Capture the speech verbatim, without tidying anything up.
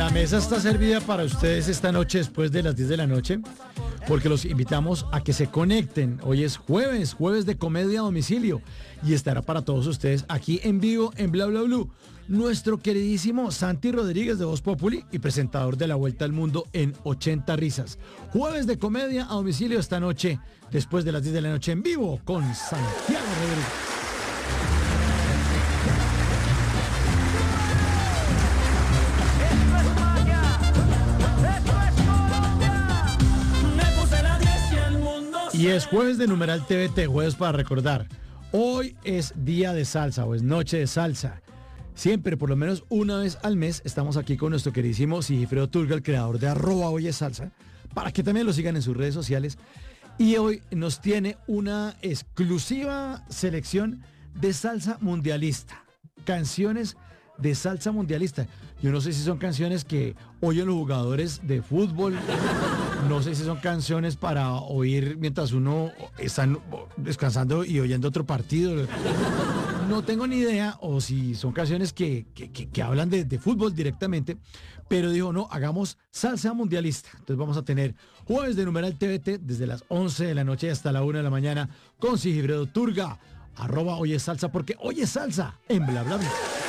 La mesa está servida para ustedes esta noche después de las diez de la noche, porque los invitamos a que se conecten. Hoy es jueves, jueves de comedia a domicilio, y estará para todos ustedes aquí en vivo en Bla Bla Blue nuestro queridísimo Santi Rodríguez de Voz Populi y presentador de La Vuelta al Mundo en ochenta Risas. Jueves de comedia a domicilio esta noche, después de las diez de la noche en vivo con Santiago Rodríguez. Y es jueves de Numeral T V T, jueves para recordar. Hoy es día de salsa o es noche de salsa. Siempre, por lo menos una vez al mes, estamos aquí con nuestro queridísimo Sigifredo Turga, el creador de arroba Hoy es Salsa, para que también lo sigan en sus redes sociales. Y hoy nos tiene una exclusiva selección de salsa mundialista. Canciones de salsa mundialista. Yo no sé si son canciones que oyen los jugadores de fútbol. No sé si son canciones para oír mientras uno está descansando y oyendo otro partido. No tengo ni idea, o si son canciones que, que, que, que hablan de, de fútbol directamente, pero dijo, no, hagamos salsa mundialista. Entonces vamos a tener jueves de Numeral T V T desde las once de la noche hasta la una de la mañana con Sigifredo Turga, arroba Hoy es Salsa, porque hoy es salsa en Bla Bla Bla.